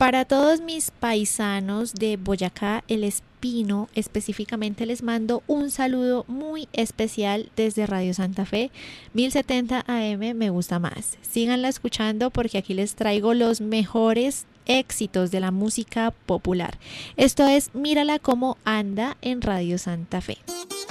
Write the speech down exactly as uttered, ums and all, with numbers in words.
Para todos mis paisanos de Boyacá, El Espino, específicamente les mando un saludo muy especial desde Radio Santa Fe. mil setenta A M me gusta más. Síganla escuchando porque aquí les traigo los mejores éxitos de la música popular. Esto es Mírala cómo anda en Radio Santa Fe.